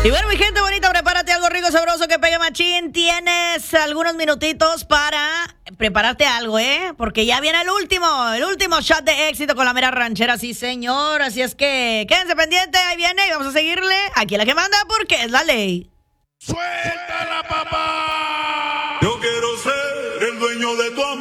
Y bueno, mi gente bonita, prepárate algo rico, sabroso, que pegue machín. Tienes algunos minutitos para prepararte algo, porque ya viene el último shot de éxito con la mera ranchera, sí señor. Así es que quédense pendientes, ahí viene y vamos a seguirle. Aquí la que manda porque es la ley. ¡Suéltala, papá!